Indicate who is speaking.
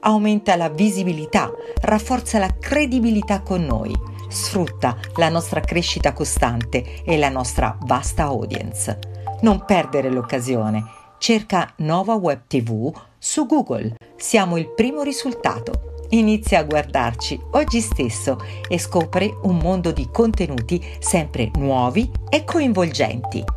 Speaker 1: aumenta la visibilità, rafforza la credibilità con noi, sfrutta la nostra crescita costante e la nostra vasta audience. Non perdere l'occasione. Cerca Nova Web TV su Google. Siamo il primo risultato. Inizia a guardarci oggi stesso e scopri un mondo di contenuti sempre nuovi e coinvolgenti.